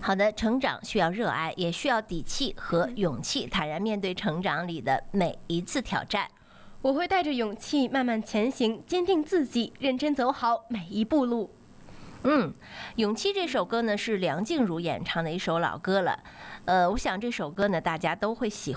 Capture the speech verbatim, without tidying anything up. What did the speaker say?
好的，成长需要热爱，也需要底气和勇气，坦然面对成长里的每一次挑战。 我会带着勇气慢慢前行，坚定自己，认真走好每一步路。 嗯，勇气这首歌呢是梁静茹演唱的一首老歌了，呃，我想这首歌呢大家都会喜